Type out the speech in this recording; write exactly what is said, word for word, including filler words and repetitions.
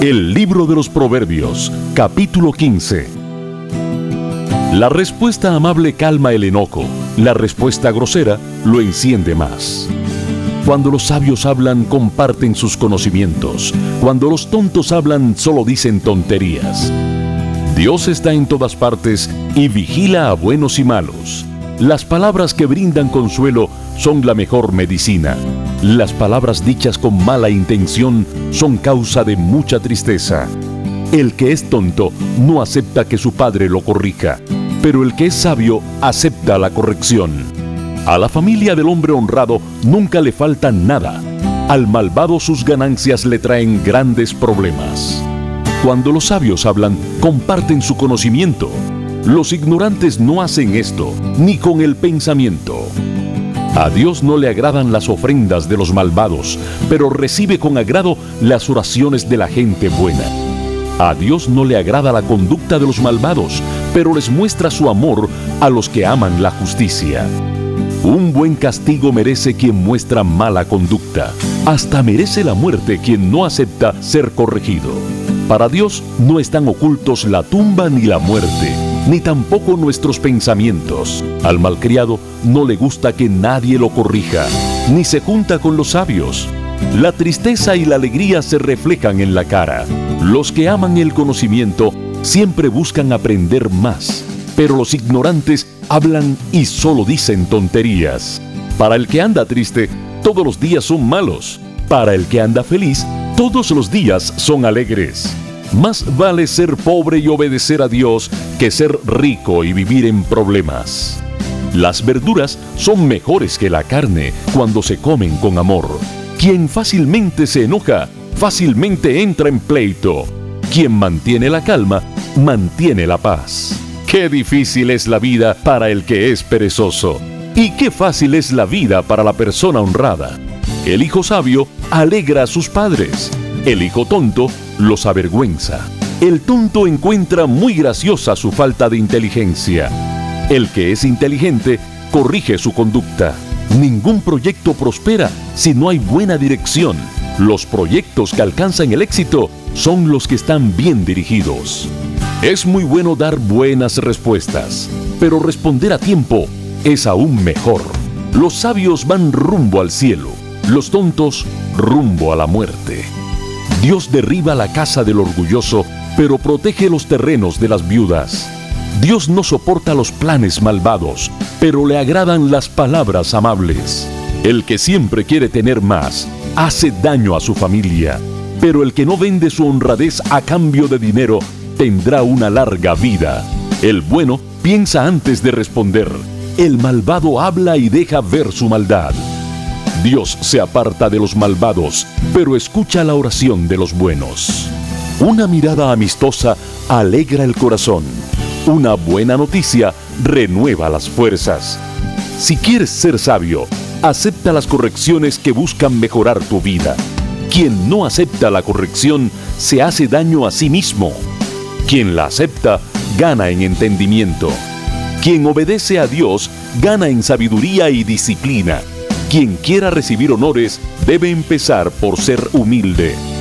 El libro de los Proverbios, capítulo quince. La respuesta amable calma el enojo, la respuesta grosera lo enciende más. Cuando los sabios hablan, comparten sus conocimientos. Cuando los tontos hablan, solo dicen tonterías. Dios está en todas partes y vigila a buenos y malos. Las palabras que brindan consuelo son la mejor medicina. Las palabras dichas con mala intención son causa de mucha tristeza. El que es tonto no acepta que su padre lo corrija, pero el que es sabio acepta la corrección. A la familia del hombre honrado nunca le falta nada. Al malvado sus ganancias le traen grandes problemas. Cuando los sabios hablan, comparten su conocimiento. Los ignorantes no hacen esto, ni con el pensamiento. A Dios no le agradan las ofrendas de los malvados, pero recibe con agrado las oraciones de la gente buena. A Dios no le agrada la conducta de los malvados, pero les muestra su amor a los que aman la justicia. Un buen castigo merece quien muestra mala conducta. Hasta merece la muerte quien no acepta ser corregido. Para Dios no están ocultos la tumba ni la muerte, ni tampoco nuestros pensamientos. Al malcriado no le gusta que nadie lo corrija, ni se junta con los sabios. La tristeza y la alegría se reflejan en la cara. Los que aman el conocimiento siempre buscan aprender más, pero los ignorantes hablan y solo dicen tonterías. Para el que anda triste, todos los días son malos. Para el que anda feliz, todos los días son alegres. Más vale ser pobre y obedecer a Dios que ser rico y vivir en problemas. Las verduras son mejores que la carne cuando se comen con amor. Quien fácilmente se enoja, fácilmente entra en pleito. Quien mantiene la calma, mantiene la paz. Qué difícil es la vida para el que es perezoso. Y qué fácil es la vida para la persona honrada. El hijo sabio alegra a sus padres. El hijo tonto los avergüenza. El tonto encuentra muy graciosa su falta de inteligencia. El que es inteligente corrige su conducta. Ningún proyecto prospera si no hay buena dirección. Los proyectos que alcanzan el éxito son los que están bien dirigidos. Es muy bueno dar buenas respuestas, pero responder a tiempo es aún mejor. Los sabios van rumbo al cielo, los tontos rumbo a la muerte. Dios derriba la casa del orgulloso, pero protege los terrenos de las viudas. Dios no soporta los planes malvados, pero le agradan las palabras amables. El que siempre quiere tener más, hace daño a su familia, pero el que no vende su honradez a cambio de dinero, tendrá una larga vida. El bueno piensa antes de responder. El malvado habla y deja ver su maldad. Dios se aparta de los malvados, pero escucha la oración de los buenos. Una mirada amistosa alegra el corazón. Una buena noticia renueva las fuerzas. Si quieres ser sabio, acepta las correcciones que buscan mejorar tu vida. Quien no acepta la corrección se hace daño a sí mismo. Quien la acepta gana en entendimiento. Quien obedece a Dios gana en sabiduría y disciplina. Quien quiera recibir honores debe empezar por ser humilde.